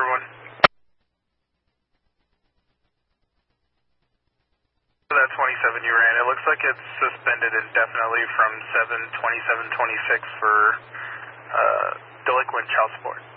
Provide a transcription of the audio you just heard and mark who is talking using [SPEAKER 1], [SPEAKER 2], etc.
[SPEAKER 1] everyone. That 27 you ran, it looks like it's suspended indefinitely from 7/27/26 for delinquent child support.